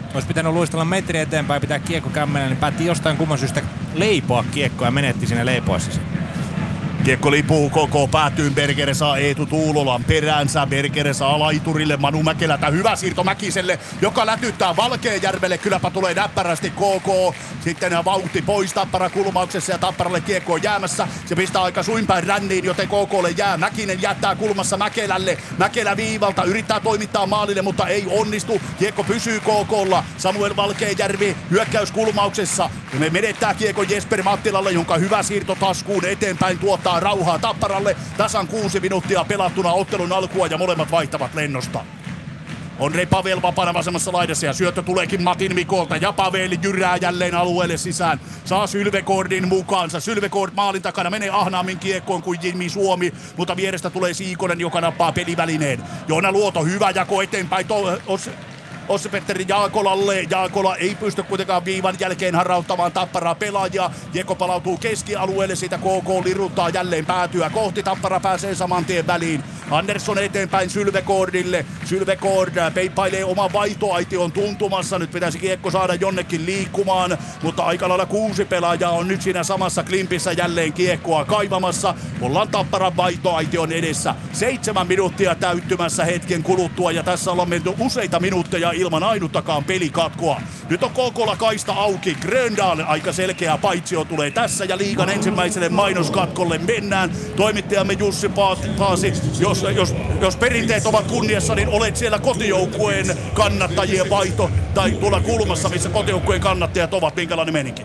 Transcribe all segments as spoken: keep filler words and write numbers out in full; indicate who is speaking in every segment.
Speaker 1: olisi pitänyt luistella metri eteenpäin ja pitää kiekko kämmenellä, niin päätti jostain kumman syystä leipoa kiekkoa ja menetti sinne leipoessa.
Speaker 2: Kiekko lipuu koko päätyyn, Berger saa Eetu Tuulolan peräänsä, Berger saa laiturille Manu Mäkelältä, hyvä siirto Mäkiselle, joka lätyttää Valkeajärvelle, kylläpä tulee näppärästi K K, sitten vauhti pois Tappara kulmauksessa ja Tapparalle kiekko on jäämässä, se pistää aika suinpäin ränniin, joten K K:lle jää, Mäkinen jättää kulmassa Mäkelälle, Mäkelä viivalta, yrittää toimittaa maalille, mutta ei onnistu, kiekko pysyy K K:lla, Samuel Valkeajärvi hyökkäys kulmauksessa, me menettää kiekko Jesper Mattilalle, jonka hyvä siirto taskuun eteenpäin tuottaa rauhaa Tapparalle. Tasan kuusi minuuttia pelattuna ottelun alkua ja molemmat vaihtavat lennosta. Ondrej Pavel vapaana vasemmassa laidassa ja syöttö tuleekin Matin Mikolta ja Pavel jyrää jälleen alueelle sisään. Saa Sylvegårdin mukaansa. Sylvegård maalin takana menee ahnaammin kiekkoon kuin Jimmy Suomi, mutta vierestä tulee Siikonen, joka nappaa pelivälineen. Joona Luoto, hyvä jako eteenpäin. To- os- Ossi-Petteri Jaakolalle. Jaakola ei pysty kuitenkaan viivan jälkeen harrauttamaan Tapparaa pelaajia. Kiekko palautuu keskialueelle, siitä K K liruttaa jälleen päätyä kohti. Tappara pääsee saman tien väliin. Andersson eteenpäin Sylvegårdille. Sylvegård peippailee oman vaihtoaition tuntumassa. Nyt pitäisi kiekko saada jonnekin liikkumaan, mutta aika lailla kuusi pelaajaa on nyt siinä samassa klimpissä jälleen kiekkoa kaivamassa. Ollaan Tapparan vaihtoaition edessä. Seitsemän minuuttia täyttymässä hetken kuluttua ja tässä ollaan menty useita minuutteja ilman ainuttakaan pelikatkoa. Nyt on K K:lla kaista auki. Gröndal aika selkeä paitsio tulee tässä ja liigan ensimmäiselle mainoskatkolle mennään. Toimittajamme Jussi Paasi, jos, jos, jos perinteet ovat kunniassa, niin olet siellä kotijoukkueen kannattajien vaihto tai tuolla kulmassa, missä kotijoukkueen kannattajat ovat. Minkälainen meininki?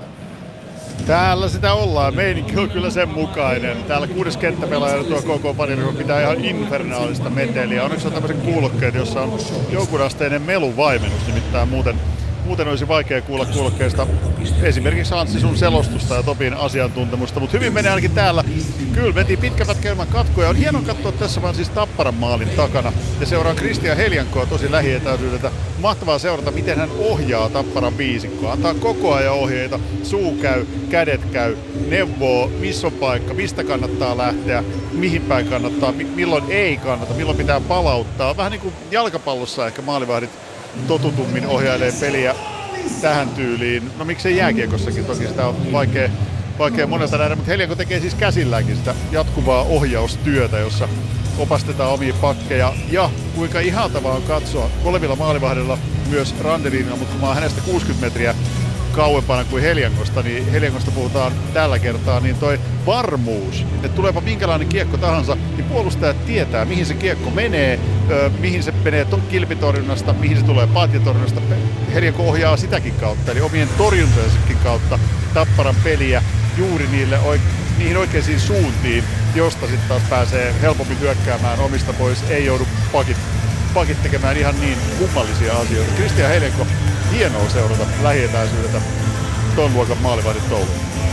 Speaker 3: Täällä sitä ollaan. Meininki on kyllä sen mukainen. Täällä kuudes kenttäpelaaja tuo K K-paniryhmä pitää ihan infernaalista meteliä. Onneksi on tämmöiset kuulokkeet, jossa on jonkunasteinen meluvaimennus, nimittäin muuten Muuten olisi vaikea kuulla kuulokkeista esimerkiksi Anssi sun selostusta ja Topin asiantuntemusta, mutta hyvin menee ainakin täällä. Kyllä veti pitkä pätkä ilman katkoja. On hienoa katsoa tässä vaan siis Tapparan maalin takana ja seuraa Kristian Heljankoa tosi lähietäisyydeltä. Mahtavaa seurata, miten hän ohjaa Tapparan viisikkoa. Antaa koko ajan ohjeita. Suu käy, kädet käy, neuvoo, missä on paikka, mistä kannattaa lähteä, mihin päin kannattaa, milloin ei kannata, milloin pitää palauttaa. Vähän niin kuin jalkapallossa ehkä maalivahdit totutummin ohjailee peliä tähän tyyliin. No miksei jääkiekossakin, toki sitä on vaikea, vaikea monelta nähdä, mutta Heljanko tekee siis käsilläänkin sitä jatkuvaa ohjaustyötä, jossa opastetaan omia pakkeja ja kuinka ihaltavaa on katsoa molemmilla maalivahdilla myös Randelinilla, mutta kun mä oon hänestä kuusikymmentä metriä kauempana kuin Heljangosta, niin Heljangosta puhutaan tällä kertaa, niin toi varmuus, että tuleepa minkälainen kiekko tahansa, niin puolustajat tietää, mihin se kiekko menee, ö, mihin se menee kilpitorjunnasta, mihin se tulee paatjatorjunnasta. Heljanko ohjaa sitäkin kautta, eli omien torjuntojensakin kautta Tapparan peliä juuri niille, niihin oikeisiin suuntiin, josta sitten taas pääsee helpommin hyökkäämään omista pois, ei joudu pakit, pakit tekemään ihan niin kummallisia asioita. Kristian Heljanko, hienoa seurata lähietäisyydeltä ton luokan maalivahdit touhuun.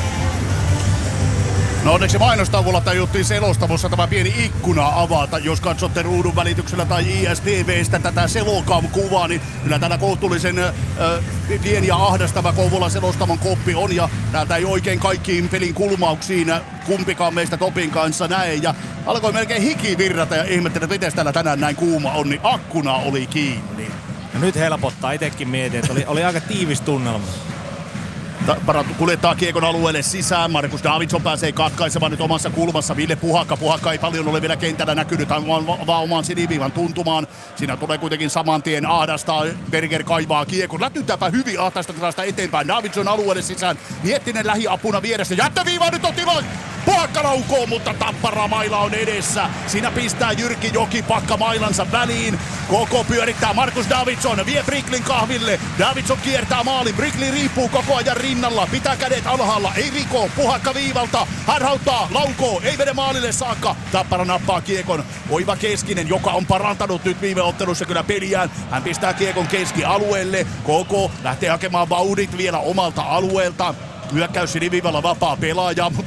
Speaker 2: No onneksi mainostauolla tajuttiin selostamossa tämä pieni ikkuna avata. Jos katsotte ruudun välityksellä tai I S T V:stä tätä Selocam-kuvaa, niin kyllä täällä kohtuullisen äh, pieni ja ahdas tämä Kouvolan selostamon koppi on. Ja täältä ei oikein kaikkiin pelin kulmauksiin kumpikaan meistä Topin kanssa näe. Ja alkoi melkein hiki virrata ja ihmettelin, että miten täällä tänään näin kuuma on, niin akkuna oli kiinni.
Speaker 1: Ja nyt helpottaa, itsekin mietin, että oli, oli aika tiivis tunnelma.
Speaker 2: Tappara kuljettaa kiekon alueelle sisään. Markus Davidsson pääsee katkaisemaan nyt omassa kulmassa. Ville Puhakka. Puhakka ei paljon ole vielä kentällä näkynyt, hän vaan, vaan oman siniviivan tuntumaan. Siinä tulee kuitenkin saman tien ahdastaa. Berger kaivaa kiekon. Lätyttääpä hyvin ahtaista tilasta eteenpäin. Davidsson alueelle sisään. Miettinen lähiapuna vieressä. Jättöviiva nyt on tila. Puhakka laukoo, mutta Tappara maila on edessä. Siinä pistää Jyrki Jokipakka mailansa väliin. Koko pyörittää Markus Davidsson. Vie Bricklin kahville. Davidsson kiertää maalin. Bricklin riippuu koko ajan rinnalla. Pitää kädet alhaalla. Ei riko. Puhakka viivalta. Harhauttaa. Laukoo. Ei mene maalille saakka. Tappara nappaa kiekon. Oiva Keskinen, joka on parantanut nyt viime ottelussa kyllä peliään. Hän pistää kiekon keskialueelle. Koko lähtee hakemaan vauhdit vielä omalta alueelta. Hyökkäys siniviivalla vapaa pelaaja, mutta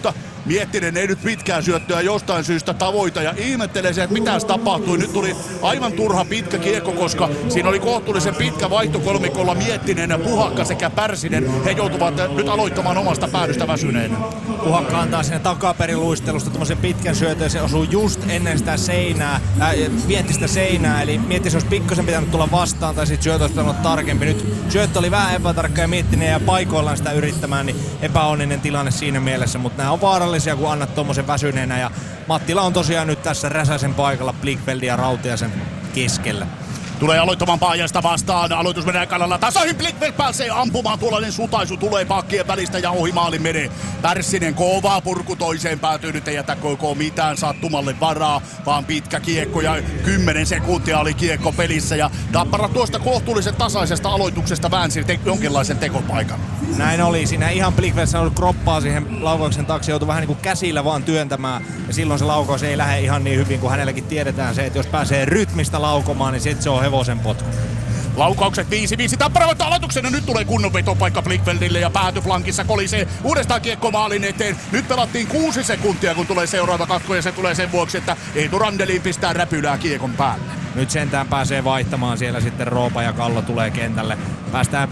Speaker 2: Miettinen ei nyt pitkään syöttöä jostain syystä tavoita ja ihmettelee se, että mitäs tapahtui. Nyt tuli aivan turha pitkä kiekko, koska siinä oli kohtuullisen pitkä vaihtokolmikolla Miettinen ja Puhakka sekä Pärsinen. He joutuvat nyt aloittamaan omasta päädystä väsyneenä.
Speaker 1: Puhakka antaa sinne takaperiluistelusta tommosen pitkän syötön, se osuu just ennen sitä seinää, äh, vietti sitä seinää, eli Miettinen se olisi pikkasen pitänyt tulla vastaan tai sit syötö olisi pitänyt olla tarkempi. Nyt syöttö oli vähän epätarkka ja Miettinen ja paikoillaan sitä yrittämään, niin epäonninen tilanne siinä mielessä, mutta nämä on vaarallisia, kun annat tommosen väsyneenä ja Mattila on tosiaan nyt tässä Räsäsen paikalla Blichfeldin ja Rautiaisen keskellä.
Speaker 2: Tulee aloittamaan Paajasta vastaan. Aloitus menee kannalla tasoihin. Blichfeld pääsee ampumaan. Tuollainen sutaisu tulee pakkien välistä ja ohi maalin menee. Pärssinen kova purku toiseen päätyy. Nyt ei jätä koko mitään sattumalle varaa, vaan pitkä kiekko ja kymmenen sekuntia oli kiekko pelissä. Ja Tappara tuosta kohtuullisen tasaisesta aloituksesta väänsi te- jonkinlaisen tekopaikan.
Speaker 1: Näin oli. Siinä ihan Blichfeld sanoi kroppaa siihen laukauksen taakse. Joutui vähän niin kuin käsillä vaan työntämään. Ja silloin se laukaus ei lähde ihan niin hyvin kuin hänelläkin tiedetään se, että jos pääsee rytmistä laukomaan, niin sit se on hevosen potku.
Speaker 2: Laukaukset viisi viisi Tappara voittaa aloituksena. Nyt tulee kunnon vetopaikka Blichfeldille ja päätyflankissa kolisee uudestaan kiekko maalin eteen. Nyt pelattiin kuusi sekuntia, kun tulee seuraava katko ja se tulee sen vuoksi, että Eetu Randelin pistää räpylää kiekon päälle.
Speaker 1: Nyt sentään pääsee vaihtamaan siellä sitten Roopa ja Kallo tulee kentälle. Päästään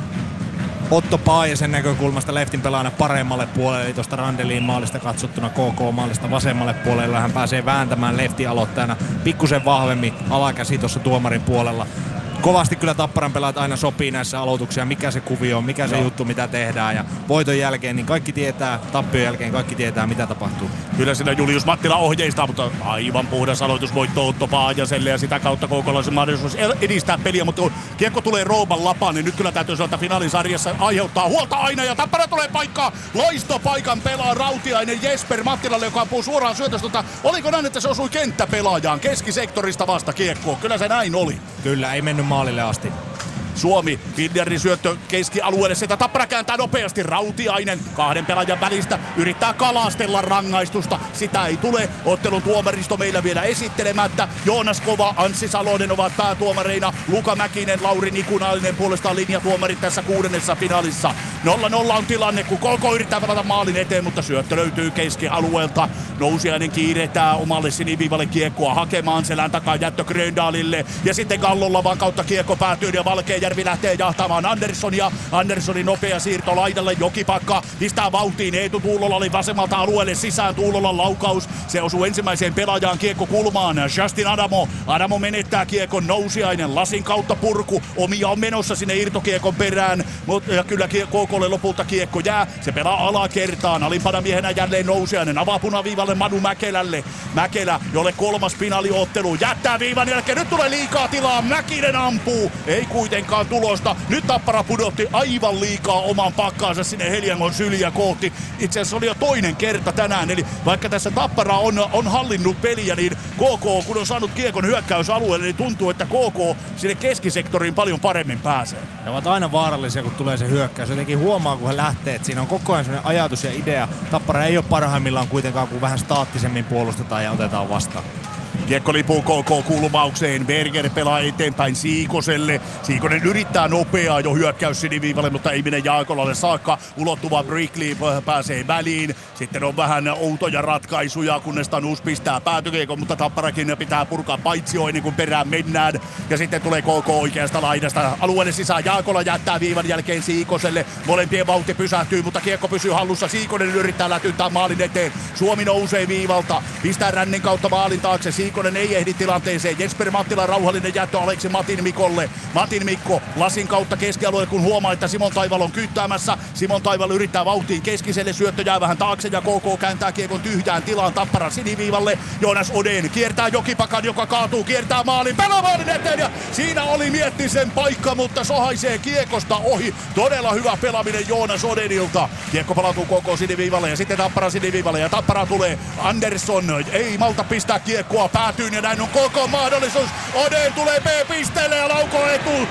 Speaker 1: Otto Paajasen näkökulmasta leftin pelaajana paremmalle puolelle, eli tuosta Randelin maalista katsottuna K K-maalista vasemmalle puolelle. Hän pääsee vääntämään leftin aloittajana pikkusen vahvemmin alakäsi tuossa tuomarin puolella. Kovasti kyllä Tapparan pelaat aina sopii näissä aloituksia, mikä se kuvio on, mikä se no. juttu, mitä tehdään. Ja voiton jälkeen, niin kaikki tietää, tappion jälkeen kaikki tietää, mitä tapahtuu.
Speaker 2: Kyllä siinä Julius Mattila ohjeistaa, mutta aivan puhdas aloitusvoitto Otto Paajaselle ja sitä kautta koukolaisen mahdollisuus edistää peliä. Mutta kun kiekko tulee Roopan lapaan, niin nyt kyllä täytyy sanoa, että finaalin sarjassa aiheuttaa huolta aina. Ja Tappara tulee paikkaa, loistopaikan pelaa Rautiainen Jesper Mattilalle, joka ampuu suoraan syötöstä. Oliko näin, että se osui kenttäpelaajaan keskisektorista vasta kiekkoon? Kyllä se näin oli.
Speaker 1: Kyllä, ei mennyt maalille asti.
Speaker 2: Suomi, Finjardin syöttö keskialueelle, sitä Tappara kääntää nopeasti. Rautiainen kahden pelaajan välistä yrittää kalastella rangaistusta. Sitä ei tule. Ottelun tuomaristo meillä vielä esittelemättä. Joonas Kova, Anssi Salonen ovat päätuomareina. Luka Mäkinen, Lauri Nikunainen puolestaan linjatuomarit tässä kuudennessa finaalissa. nolla nolla on tilanne, kun K K yrittää pelata maalin eteen, mutta syöttö löytyy keskialueelta. Nousiainen kiiretää omalle siniviivalle kiekkoa hakemaan selän takaa jättö Gröndalille. Ja sitten Kallolla vaan kautta kiekko päätyy ja Valkeajärvi lähtee jahtamaan Anderssonia. Anderssonin nopea siirto laidalle, Jokipakka pistää vauhtiin. Eetu Tuulola oli vasemmalta alueelle sisään. Tuulolan laukaus. Se osuu ensimmäiseen pelaajaan kiekko kulmaan. Justin Adamo. Adamo menettää kiekon. Nousiainen lasin kautta purku. Omia on menossa sinne irtokiekon perään. Mut, ja kyllä K K:lle lopulta kiekko jää. Se pelaa alakertaan. Alimpana miehenä jälleen Nousiainen. Avaa punaviivalle Manu Mäkelälle. Mäkelä, jolle kolmas finaaliottelu. Jättää viivan jälkeen. Nyt tulee liikaa tilaa. Mäkinen ampuu. Ei kuitenkaan tulosta. Nyt Tappara pudotti aivan liikaa oman pakkaansa sinne Heliangon syliä kohti. Itse asiassa oli jo toinen kerta tänään. Eli vaikka tässä Tappara on, on hallinnut peliä, niin K K, kun on saanut kiekon hyökkäysalueelle, niin tuntuu, että K K sinne keskisektoriin paljon paremmin pääsee.
Speaker 1: Ne ovat aina vaarallisia, kun tulee se hyökkäys. Jotenkin huomaa, kun he lähtee, että siinä on koko ajan sellainen ajatus ja idea. Tappara ei ole parhaimmillaan kuitenkaan, kun vähän staattisemmin puolustetaan ja otetaan vastaan.
Speaker 2: Kiekko lipuu K K-kulmaukseen. Berger pelaa eteenpäin Siikoselle. Siikonen yrittää nopeaa jo hyökkäys siniviivalle, mutta ei mene Jaakolalle saakka. Ulottuva Brickley pääsee väliin. Sitten on vähän outoja ratkaisuja, kunnes Tanus pistää päätykiekon, mutta Tapparakin pitää purkaa paitsio ennen kuin perään mennään. Ja sitten tulee K K oikeasta laidasta alueelle sisään. Jaakola jättää viivan jälkeen Siikoselle. Molempien vauhti pysähtyy, mutta kiekko pysyy hallussa. Siikonen yrittää lätyntää maalin eteen. Suomi nousee viivalta. Pistää rännen kautta maalin taakse. Siikonen ei ehdi tilanteeseen. Jesper Mattila rauhallinen jättö Aleksi Matin Mikolle. Matin Mikko lasin kautta keskialueelle, kun huomaa, että Simon Taival on kyttäämässä. Simon Taival yrittää vauhtiin keskiselle. Syöttö jää vähän taakse ja K K kääntää kiekon tyhjään tilaan Tapparan siniviivalle. Joonas Oden kiertää Jokipakan, joka kaatuu, kiertää maalin. Pelaa maalin eteen ja siinä oli Miettisen paikka, mutta sohaisee kiekosta ohi. Todella hyvä pelaaminen Joonas Odenilta. Kiekko palautuu K K siniviivalle ja sitten Tapparan siniviivalle ja Tappara tulee. Andersson ei malta pistää kiekkoa päätyyn ja näin on K K mahdollisuus. Oden tulee B-pisteelle ja laukoo etu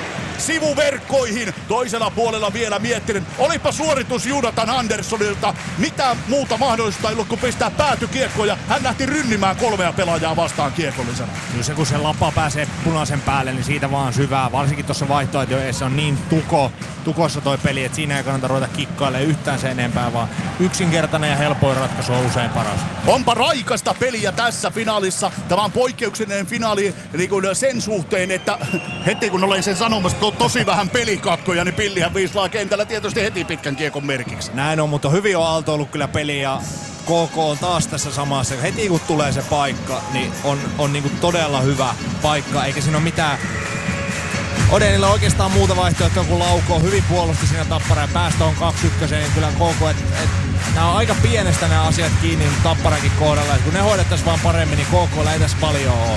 Speaker 2: sivuverkkoihin. Toisella puolella vielä miettinyt, olipa suoritus Jonathan Anderssonilta. Mitä muuta mahdollista ei ollut kuin pistää päätykiekkoja. Hän lähti rynnimään kolmea pelaajaa vastaan kiekollisena.
Speaker 1: Kyllä se kun se lapa pääsee punaisen päälle, niin siitä vaan syvää. Varsinkin tuossa vaihtoehtoissa on niin tuko, tukossa toi peli, että siinä ei kannata ruveta kikkailemaan yhtään sen enempää, vaan yksinkertainen ja helpoin ratkaisu on usein paras.
Speaker 2: Onpa raikasta peliä tässä finaalissa. Tämä on poikkeuksellinen finaali niin kuin sen suhteen, että heti kun olen sen sanomassa, to, tosi vähän pelikatkoja, niin pillihän viislaa kentällä tietysti heti pitkän kiekon merkiksi.
Speaker 1: Näin on, mutta hyvin on aaltoillut kyllä peli ja K K on taas tässä samassa. Heti kun tulee se paikka, niin on, on niin kuin todella hyvä paikka, eikä siinä ole mitään. Odenilla oikeastaan muuta vaihtoehtoa kuin laukoo. Hyvin puolusti siinä Tappara ja päästö on kaksi ykköseen, niin kyllä K K, että et, nämä on aika pienestä nämä asiat kiinni Tapparankin kohdalla. Et kun ne hoidettaisiin vaan paremmin, niin K K ei tässä paljon ole.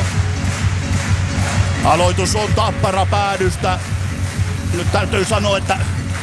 Speaker 2: Aloitus on Tappara päädystä. Nyt täytyy sanoa, että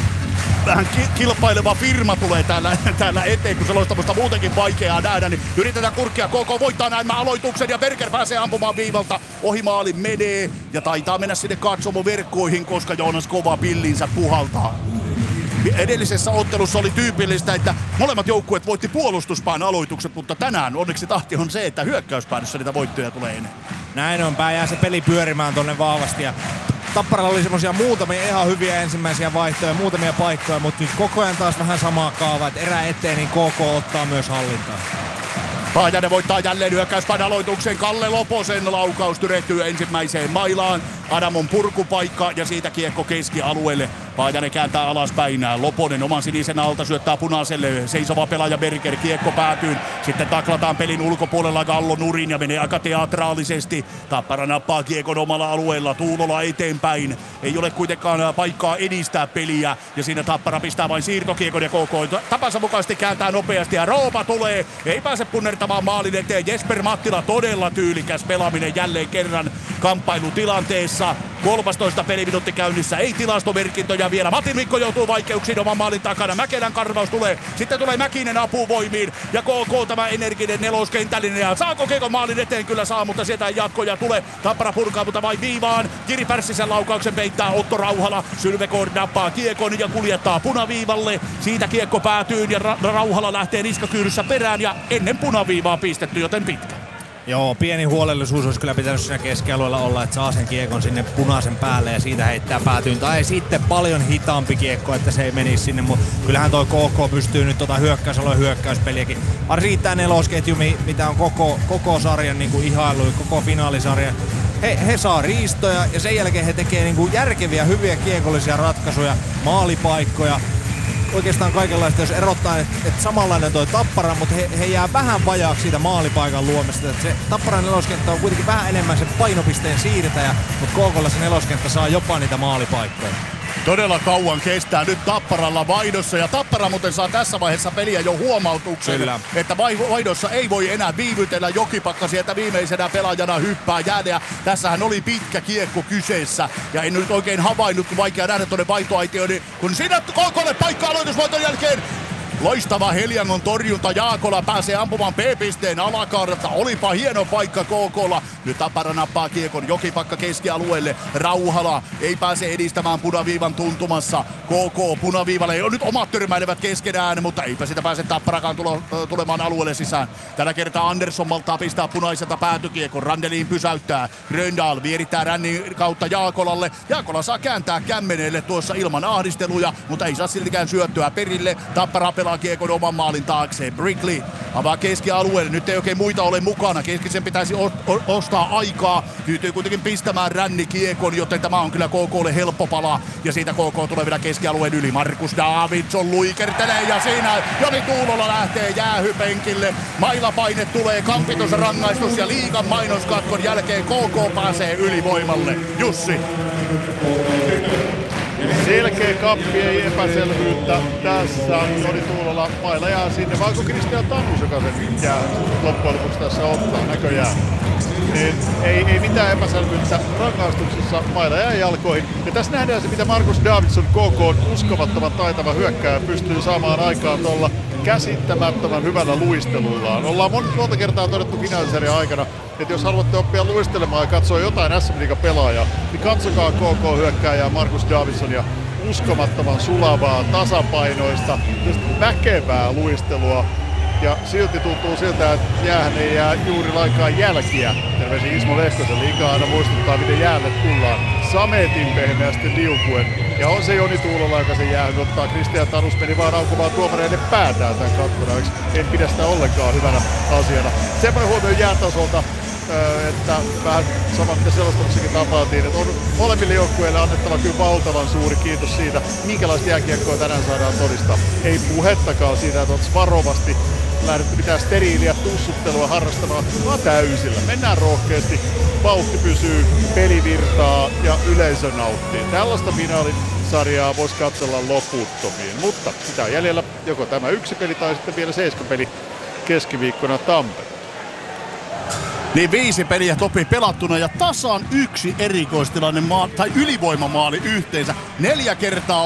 Speaker 2: vähän ki- kilpaileva firma tulee täällä, täällä eteen, kun selostamusta muutenkin vaikeaa nähdä, niin yritetään kurkkia. K K voittaa näin aloituksen ja Berger pääsee ampumaan viivalta. Ohi maali menee ja taitaa mennä sinne katsomoverkkoihin, koska Joonas kova pillinsä puhaltaa. Edellisessä ottelussa oli tyypillistä, että molemmat joukkueet voitti puolustuspään aloitukset, mutta tänään onneksi tahti on se, että hyökkäyspäädyssä niitä voittoja tulee enemmän.
Speaker 1: Näin on, pää jää se peli pyörimään tonne vahvasti ja Tapparalla oli semmosia muutamia ihan hyviä ensimmäisiä vaihtoja, muutamia paikkoja, mutta nyt koko ajan taas vähän samaa kaavaa, että erä eteen niin K K ottaa myös hallintaa.
Speaker 2: Paajanen voittaa jälleen hyökkäyspään aloituksen. Kalle Loposen laukaus tyrehtyy ensimmäiseen mailaan. Adamon purkupaikka ja siitä kiekko keskialueelle. Paajanen kääntää alaspäin. Loponen oman sinisen alta syöttää punaiselle. Seisova pelaaja Berger, kiekko päätyyn. Sitten taklataan pelin ulkopuolella Gallo nurin ja menee aika teatraalisesti. Tappara nappaa kiekon omalla alueella. Tuulola eteenpäin. Ei ole kuitenkaan paikkaa edistää peliä. Ja siinä Tappara pistää vain siirtokiekon ja K K tapansa mukaisesti kääntää nopeasti. Ja Roopa tulee. Ei pääse punnertamaan maalin eteen. Jesper Mattila todella tyylikäs pelaaminen jälleen kerran kamppailutilanteessa. kolmastoista peliminuutti käynnissä, ei tilastomerkintöjä vielä. Matin Mikko joutuu vaikeuksiin oman maalin takana. Mäkelän karvaus tulee, sitten tulee Mäkinen apuvoimiin. Ja K K tämä energinen neloskentällinen. Ja saako kiekon maalin eteen? Kyllä saa, mutta sieltä ei jatkoja tule. Tappara purkaa, mutta vain viivaan. Kiri Pärssisen laukauksen peittää Otto Rauhala. Sylvegård nappaa kiekon ja kuljettaa punaviivalle. Siitä kiekko päätyy ja Ra- Rauhala lähtee niskakyyryssä perään. Ja ennen punaviivaa pistetty, joten pitkä.
Speaker 1: Joo, pieni huolellisuus olisi kyllä pitänyt siinä keskialueella olla, että saa sen kiekon sinne punaisen päälle ja siitä heittää päätyyn. Tai sitten paljon hitaampi kiekko, että se ei menisi sinne, mutta kyllähän toi K K pystyy nyt tota hyökkäysalueen hyökkäyspeliäkin. Riittää nelosketju, mitä on koko, koko sarjan niin kuin ihailu, koko finaalisarja. He, he saa riistoja ja sen jälkeen he tekee niin kuin järkeviä, hyviä kiekollisia ratkaisuja, maalipaikkoja. Oikeastaan kaikenlaista, jos erottaa, että et samanlainen toi Tappara, mutta he, he jää vähän vajaaksi siitä maalipaikan luomista. Et se Tapparan neloskenttä on kuitenkin vähän enemmän se painopisteen siirtäjä, mutta K K:lla se neloskenttä saa jopa niitä maalipaikkoja.
Speaker 2: Todella kauan kestää nyt Tapparalla vaihdossa ja Tappara muuten saa tässä vaiheessa peliä jo huomautuksen, Kyllä. että vaihdossa ei voi enää viivytellä. Jokipakka sieltä viimeisenä pelaajana hyppää jäädä. Tässähän oli pitkä kiekko kyseessä ja en nyt oikein havainnut, kun vaikea nähdä tuonne vaihtoaitioon, niin kun siinä K K:lle paikka aloitusvoiton jälkeen. Loistava Heliangon torjunta. Jaakola pääsee ampumaan P-pisteen alakaarta. Olipa hieno paikka K K:lla. Nyt Tappara nappaa kiekon. Jokipakka keskialueelle. Rauhala ei pääse edistämään punaviivan tuntumassa. K K punaviivalle. Nyt omat törmäilevät keskenään, mutta eipä sitä pääse Tapparakaan tulo, tulemaan alueelle sisään. Tällä kertaa Andersson maltaa pistää punaiselta päätykiekon. Randelin pysäyttää. Gröndal vierittää rännin kautta Jaakolalle. Jaakola saa kääntää kämmeneelle tuossa ilman ahdisteluja, mutta ei saa siltikään syöttöä perille. Tappara pelaa kiekon oman maalin taakse. Brickley avaa keskialueelle. Nyt ei oikein muita ole mukana. Keskisen pitäisi o- o- ostaa aikaa. Tyytyy kuitenkin pistämään ränni kiekon, joten tämä on kyllä K K:lle helppo pala. Ja siitä K K tulee vielä keskialueen yli. Markus Davidsson luikertelee ja siinä Joni Tuulola lähtee jäähypenkille. Mailapaine tulee, kampitus, rangaistus ja liigan mainoskatkon jälkeen K K pääsee ylivoimalle. Jussi.
Speaker 3: Selkeä kappi, ei epäselvyyttä tässä. Joni Tuulola mailla jää sinne. Vai onko Kristian Tannus, joka sen jää loppujen lopuksi tässä ottaa näköjään? Niin ei, ei mitään epäselvyyttä rangaistuksessa, mailla jää jalkoihin. Ja tässä nähdään se, mitä Markus Davidsson K K on uskomattoman taitava hyökkääjä pystyy saamaan aikaan tuolla käsittämättömän hyvällä luistelullaan. Ollaan monta kertaa todettu finaalisarjan aikana, että jos haluatte oppia luistelemaan ja katsoa jotain S M-liigan pelaajaa, niin katsokaa K K-hyökkääjää Markus Davidsonia. Uskomattoman sulavaa, tasapainoista, väkevää luistelua. Ja silti tuntuu siltä, että jäähän ei jää juuri lainkaan jälkiä. Terveisiin Ismo Lehtosen, liikaa aina muistuttaa, miten jäälle tullaan. Sametin pehmeästi liukuen. Ja on se Joni Tuulola, joka sen jäähän ottaa. Kristian Tanus meni vaan aukomaan tuomareille päätään tämän katkonaiksi. En pidä sitä ollenkaan hyvänä asiana. Semmoinen huomio jäätasolta, että vähän sama mitä selostamassakin tapaatiin, että on molemmille joukkueille annettava kyllä valtavan suuri kiitos siitä, minkälaista jääkiekkoa tänään saadaan todistaa. Ei puhettakaan siitä, että oltaisiin varovasti lähdetty mitään steriiliä tussuttelua harrastamaan, vaan täysillä. Mennään rohkeasti, vauhti pysyy, peli virtaa ja yleisö nauttii. Tällaista finaalisarjaa voisi katsella loputtomiin, mutta sitä on jäljellä joko tämä yksi peli tai sitten vielä seiskapeli keskiviikkona Tampere.
Speaker 2: Niin viisi peliä Topi pelattuna ja tasan yksi erikoistilanne maa, tai ylivoimamaali yhteensä. Neljä kertaa